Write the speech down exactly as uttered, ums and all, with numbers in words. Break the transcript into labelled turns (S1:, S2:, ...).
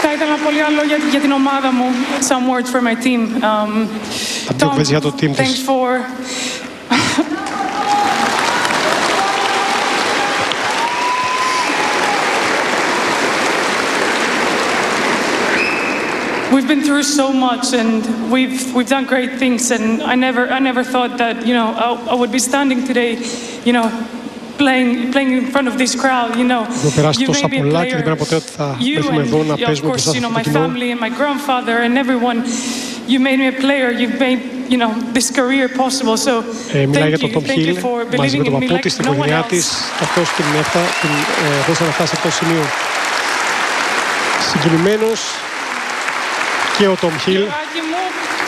S1: Θα ήθελα πολύ άλλο για, για την ομάδα μου. Some words for my team. Um, Tom, thanks for... We've been through so much, and we've we've done great things. And I never I never thought that you know I, I would be standing today, you know, playing playing in front of this crowd. You know, you made me a player. You and of course, you know, my family and my grandfather and everyone. You made me a player. You made you know this career possible. So thank you, thank you for believing in me like no one else.
S2: Συγκινημένος και ο Τόμ Χιλ